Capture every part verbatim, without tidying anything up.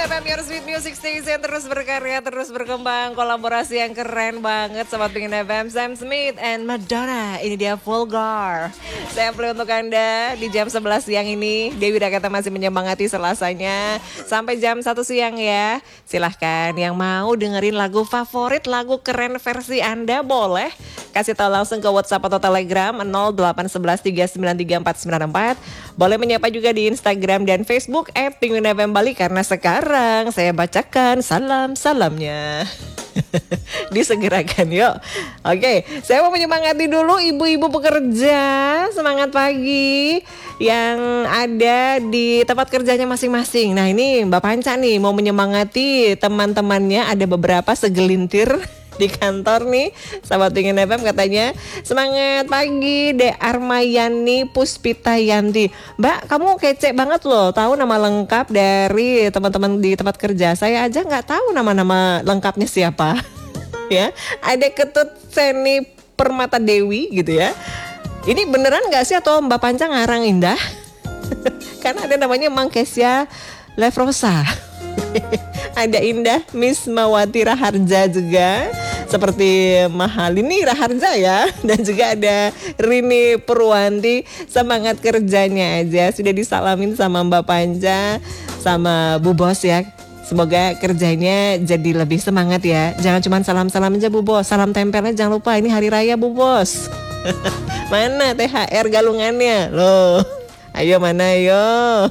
F M, your sweet music station, terus berkarya, terus berkembang. Kolaborasi yang keren banget Sobat Pingin F M, Sam Smith and Madonna. Ini dia Vulgar. Saya play untuk Anda di jam sebelas siang ini. Dewi Dakata masih menyemangati Selasanya sampai jam satu siang ya. Silahkan yang mau dengerin lagu favorit, lagu keren versi Anda, boleh kasih tahu langsung ke WhatsApp atau Telegram nol delapan satu satu tiga sembilan tiga empat sembilan empat. Boleh menyapa juga di Instagram dan Facebook et Pingin F M Bali, karena sekarang saya bacakan salam-salamnya. Disegerakan yuk. Oke, saya mau menyemangati dulu ibu-ibu pekerja. Semangat pagi yang ada di tempat kerjanya masing-masing. Nah ini Mbak Panca nih mau menyemangati teman-temannya. Ada beberapa segelintir di kantor nih Sahabat Pingin F M, katanya semangat pagi De Armayani Puspita Yanti. Mbak, kamu kece banget loh, tahu nama lengkap dari teman-teman di tempat kerja. Saya aja nggak tahu nama-nama lengkapnya siapa. Ya, ada Ketut Seni Permata Dewi gitu ya. Ini beneran nggak sih atau Mbak Panca ngarang indah? Karena ada namanya Mangkesia Levrosa. Ada Indah Miss Mawati Raharja juga, seperti Mahalini Raharja ya. Dan juga ada Rini Purwanti. Semangat kerjanya aja, sudah disalamin sama Mbak Panca, sama Bu Bos ya. Semoga kerjanya jadi lebih semangat ya. Jangan cuma salam-salam aja Bu Bos, salam tempelnya jangan lupa, ini hari raya Bu Bos. Mana T H R galungannya loh? Ayo mana ayo.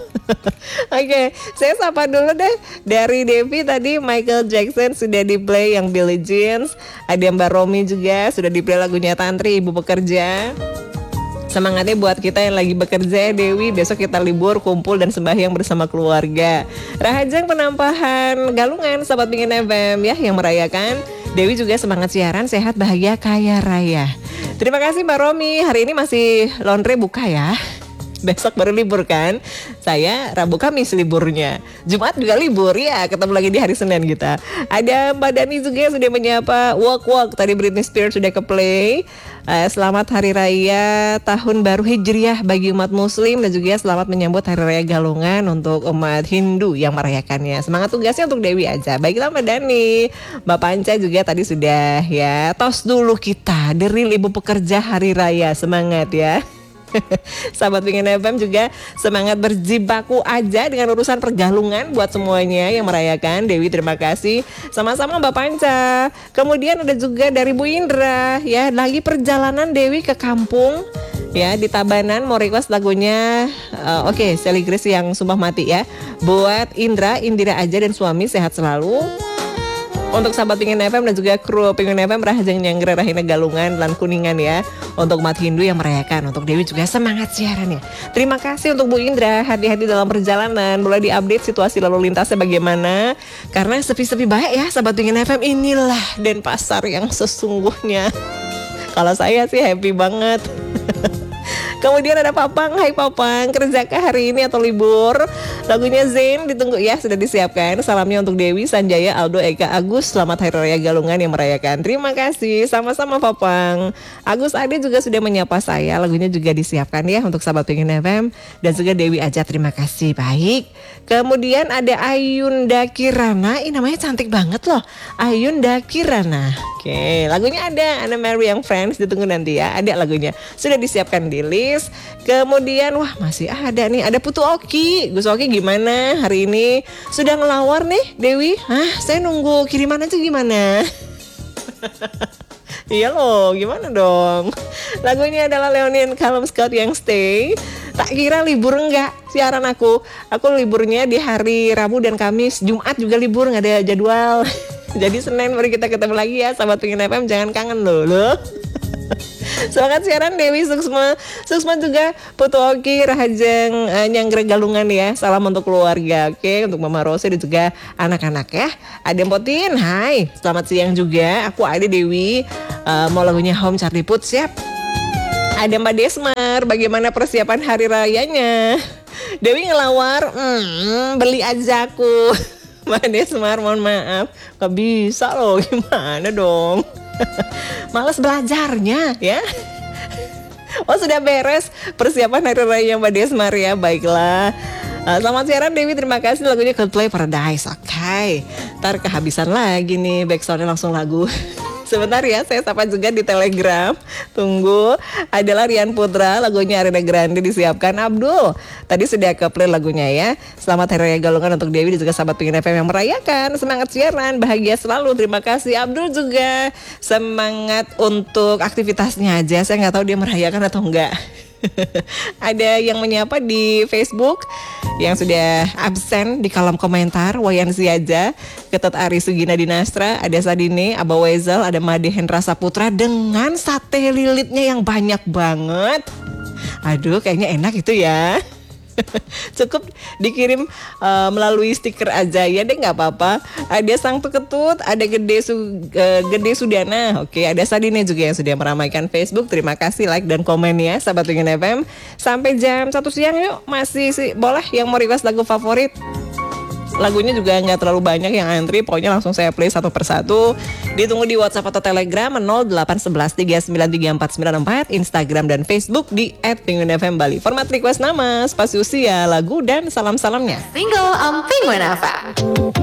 Oke, saya sapa dulu deh. Dari Devi tadi Michael Jackson sudah di play, yang Billie Jeans. Ada Mbak Romi juga sudah di play lagunya Tantri, Ibu Pekerja. Semangatnya buat kita yang lagi bekerja ya Dewi. Besok kita libur, kumpul dan sembahyang bersama keluarga. Rahajang Penampahan Galungan, Sobat Pingin F M ya yang merayakan. Dewi juga semangat siaran, sehat, bahagia, kaya raya. Terima kasih Mbak Romi. Hari ini masih laundry buka ya. Besok baru libur kan. Saya Rabu Kamis liburnya. Jumat juga libur ya. Ketemu lagi di hari Senin kita. Ada Mbak Dani juga yang sudah menyapa. Walk Walk, tadi Britney Spears sudah ke play. uh, Selamat Hari Raya Tahun Baru Hijriah bagi umat Muslim. Dan juga selamat menyambut Hari Raya Galungan untuk umat Hindu yang merayakannya. Semangat tugasnya untuk Dewi aja. Baiklah Mbak Dani. Mbak Panca juga tadi sudah ya. Tos dulu kita Deril Ibu Pekerja Hari Raya. Semangat ya. Sahabat Pingin F M juga semangat berjibaku aja dengan urusan pergalungan buat semuanya yang merayakan. Dewi terima kasih. Sama-sama Mbak Panca. Kemudian ada juga dari Bu Indra ya, lagi perjalanan Dewi ke kampung ya di Tabanan, mau request lagunya uh, oke okay, Seligris yang Sumpah Mati ya. Buat Indra, Indira aja dan suami sehat selalu. Untuk Sahabat Pingin F M dan juga kru Pingin F M, Rahajang Nyanggra Rahina Galungan lan Kuningan ya. Untuk umat Hindu yang merayakan. Untuk Dewi juga semangat siarannya. Terima kasih untuk Bu Indra. Hati-hati dalam perjalanan. Boleh diupdate situasi lalu lintasnya bagaimana. Karena sepi-sepi baik ya Sahabat Pingin F M. Inilah Denpasar yang sesungguhnya. Kalau saya sih happy banget. Kemudian ada Papang, hai Papang, kerjakah hari ini atau libur? Lagunya Zain ditunggu ya, sudah disiapkan. Salamnya untuk Dewi, Sanjaya, Aldo, Eka, Agus. Selamat Hari Raya Galungan yang merayakan. Terima kasih, sama-sama Papang. Agus Ade juga sudah menyapa saya. Lagunya juga disiapkan ya untuk Sahabat Pingin F M. Dan juga Dewi aja, terima kasih, baik. Kemudian ada Ayunda Kirana, ini namanya cantik banget loh, Ayunda Kirana. Oke, lagunya ada Anna Mary yang Friends, ditunggu nanti ya. Ada lagunya, sudah disiapkan di list. Kemudian wah masih ada nih, ada Putu Oki. Gus Oki gimana hari ini? Sudah ngelawar nih Dewi? Hah, saya nunggu kiriman aja gimana? Iya loh, gimana dong? Lagunya adalah Leonian Calum Scott yang Stay. Tak kira libur enggak siaran aku. Aku liburnya di hari Rabu dan Kamis. Jumat juga libur, nggak ada jadwal. Jadi Senin baru kita ketemu lagi ya Sahabat Pingin F M, jangan kangen loh loh. Semangat siaran Dewi Suksma. Suksma juga Putu Oki, Rahajeng uh, Nyanggra Galungan ya. Salam untuk keluarga. Oke, untuk Mama Rose dan juga anak-anak ya. Ada Potin, hai. Selamat siang juga. Aku ada Dewi. Uh, mau lagunya Home Charlie Put, siap. Ada Mbak Desmar, bagaimana persiapan hari rayanya? Dewi ngelawar, hmm, beli aja aku. Mbak Desmar, mohon maaf, gak bisa loh, gimana dong? Males belajarnya ya. Oh sudah beres persiapan hari raya Mbak Desmar ya, baiklah. Uh, selamat siaran Dewi, terima kasih lagunya Coldplay Paradise. Oke, okay. Ntar kehabisan lagi nih backsoundnya langsung lagu. Sebentar ya, saya sapa juga di Telegram. Tunggu, adalah Rian Putra, lagunya Ariana Grande disiapkan. Abdul, tadi sudah ke play lagunya ya. Selamat Hari Raya Galungan untuk Dewi dan juga sahabat Pengen F M yang merayakan. Semangat siaran, bahagia selalu. Terima kasih Abdul juga. Semangat untuk aktivitasnya aja. Saya nggak tahu dia merayakan atau enggak. Ada yang menyapa di Facebook yang sudah absen di kolom komentar. Wayan Siaja, Ketet Ari Sugina Dinastra, ada Sadine, Aba Wezel, ada Made Hendra Saputra dengan sate lilitnya yang banyak banget. Aduh, kayaknya enak itu ya. Cukup dikirim uh, melalui stiker aja ya deh, nggak apa-apa. Ada Sang Tuketut, ada Gede Su, uh, Gede Sudana. Oke, ada Sadine juga yang sudah meramaikan Facebook. Terima kasih like dan komen ya sahabat Pengen F M. Sampai jam satu siang yuk. Masih sih boleh yang mau request lagu favorit. Lagunya juga nggak terlalu banyak yang antri, pokoknya langsung saya play satu persatu. Ditunggu di WhatsApp atau Telegram nol delapan satu satu tiga sembilan tiga empat sembilan empat, Instagram dan Facebook di et penguin f m bali. Format request nama, spasi usia, lagu dan salam-salamnya. Single on Penguin F M.